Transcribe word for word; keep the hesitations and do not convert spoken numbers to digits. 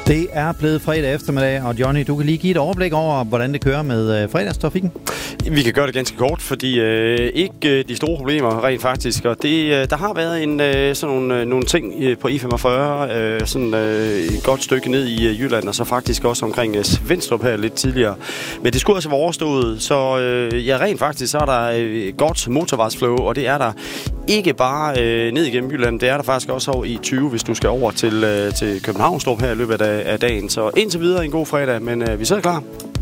Det er blevet fredag eftermiddag, og Johnny, du kan lige give et overblik over, hvordan det kører med øh, fredagstrafikken. Vi kan gøre det ganske kort, fordi øh, ikke øh, de store problemer rent faktisk. Og det, øh, der har været en, øh, sådan nogle, øh, nogle ting øh, på I femogfyrre, øh, sådan øh, et godt stykke ned i øh, Jylland, og så faktisk også omkring øh, Svenstrup her lidt tidligere. Men det skulle altså være overstået, så øh, ja, rent faktisk så er der øh, godt motorvejsflow, og det er der ikke bare øh, ned igennem Jylland, det er der faktisk også over i tyve, hvis du skal over til, øh, til Københavnstrup her i løbet af, af dagen. Så indtil videre en god fredag, men øh, vi sidder klar.